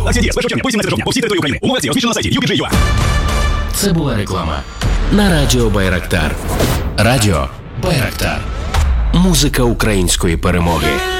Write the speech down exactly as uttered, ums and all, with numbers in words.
Акція діє з першого червня по вісімнадцяте жовтня по всій території України. Умови акції розміщено на сайті ю пі джей точка ю а. Це була реклама на Радіо Байрактар. Радіо Байрактар. Музика української перемоги.